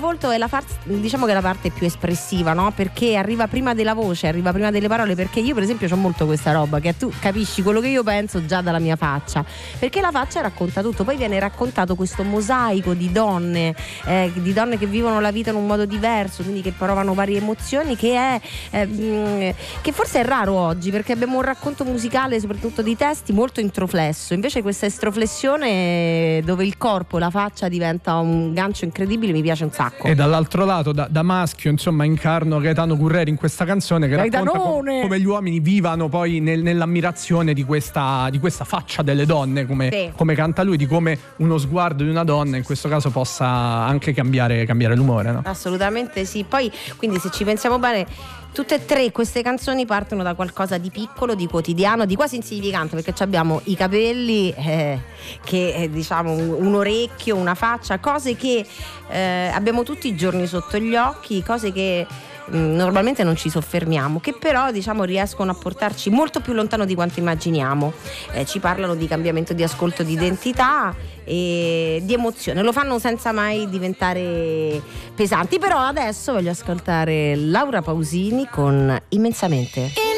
volto è diciamo che è la parte più espressiva, no? Perché arriva prima della voce, arriva prima delle parole, perché io per esempio ho molto questa roba che tu capisci quello che io penso già dalla mia faccia, perché la faccia racconta tutto, poi viene raccontato questo mosaico di donne che vivono la vita in un modo diverso, quindi che provano varie emozioni, che forse è raro oggi, perché abbiamo un racconto musicale, soprattutto di testi, molto introflesso. Invece questa estroflessione dove il corpo, la faccia diventa un gancio incredibile, mi piace un sacco. E dall'altro lato da maschio, insomma, incarno Gaetano Curreri in questa canzone che racconta come gli uomini vivano poi nell'ammirazione di questa faccia delle donne, come canta lui, di come uno sguardo di una donna in questo caso possa anche cambiare l'umore, no? Assolutamente sì. Poi quindi se ci pensiamo bene, tutte e tre queste canzoni partono da qualcosa di piccolo, di quotidiano, di quasi insignificante, perché abbiamo i capelli, che diciamo un orecchio, una faccia, cose che abbiamo tutti i giorni sotto gli occhi, cose che normalmente non ci soffermiamo, che però diciamo riescono a portarci molto più lontano di quanto immaginiamo. Ci parlano di cambiamento di ascolto, di identità e di emozione, lo fanno senza mai diventare pesanti. Però adesso voglio ascoltare Laura Pausini con Immensamente.